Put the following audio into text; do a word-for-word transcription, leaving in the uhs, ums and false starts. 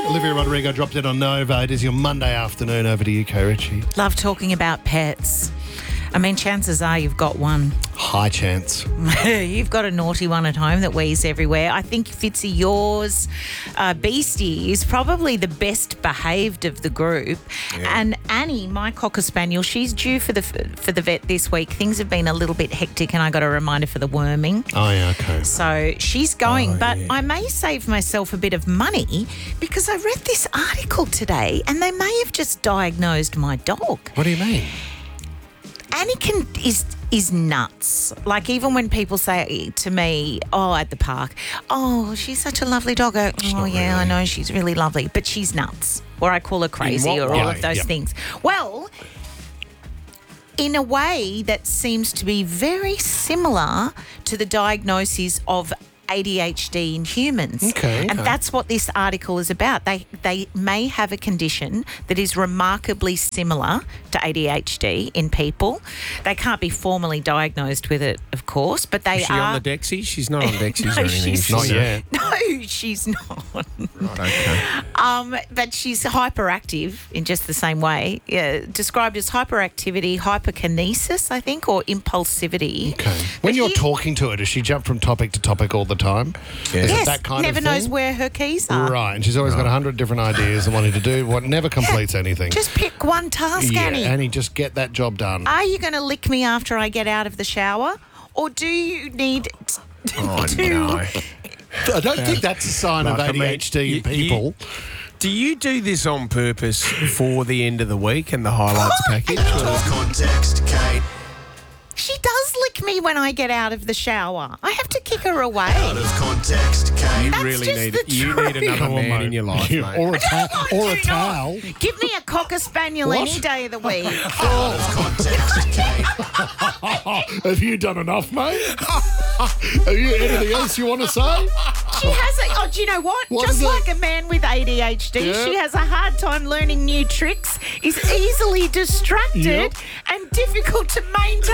Olivia Rodrigo dropped in on Nova. It is your Monday afternoon. Over to you, Kay Ritchie. Love talking about pets. I mean, chances are you've got one. High chance. You've got a naughty one at home that wheezes everywhere. I think, Fitzy, yours, uh, Beastie, is probably the best behaved of the group. Yeah. And Annie, my Cocker Spaniel, she's due for the for the vet this week. Things have been a little bit hectic and I got a reminder for the worming. Oh, yeah, okay. So she's going, oh, but yeah. I may save myself a bit of money because I read this article today and they may have just diagnosed my dog. What do you mean? Annie can, is is nuts. Like, even when people say to me, oh, at the park, oh, she's such a lovely dog. I, oh, yeah, really. I know, she's really lovely. But she's nuts. Or I call her crazy or way? all of those Yep. things. Well, in a way that seems to be very similar to the diagnosis of A D H D in humans. Okay, And okay. that's what this article is about. They they may have a condition that is remarkably similar to A D H D in people. They can't be formally diagnosed with it, of course, but they Is she are. on the Dexys? She's not on Dexys No, or anything. she's Not yet. No, she's not. Right, okay. Um, but she's hyperactive in just the same way. Yeah, described as hyperactivity, hyperkinesis, I think, or impulsivity. Okay. When But you're he- talking to her, does she jump from topic to topic all the time? Yeah. Is it Yes, that kind never of thing? knows where her keys are. Right, and she's always got a hundred different ideas and wanting to do what never completes anything. Just pick one task, yeah, Annie. Annie, just get that job done. Are you going to lick me after I get out of the shower? Or do you need t- Oh, to... no. I don't think that's a sign of Like, I A D mean, H D in you- people. Do you do this on purpose for the end of the week and the highlights package? Out of context, Kate. She does lick me when I get out of the shower. I have to kick her away. Out of context, Kate. You That's really just need the you need truth. another Come on, man mate. in your life, You- mate. or a, ta- or a Do not. towel. Give me a Cocker Spaniel What? any day of the week. Out of context, Kate. Have you done enough, mate? Have you anything else you want to say? She has a... Oh, do you know what? What Just is it? like a man with A D H D, Yeah. she has a hard time learning new tricks, is easily distracted Yep. and difficult to maintain.